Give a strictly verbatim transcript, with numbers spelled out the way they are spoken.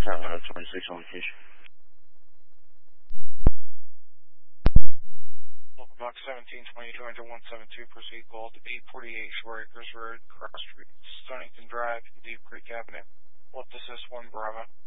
Tower twenty-six on location. Local Block seventeen twenty-two under one seven two, proceed gold eight forty-eight Shore Acres Road, Cross Street, Stonington Drive, Deep Creek Avenue. What this is one Bravo.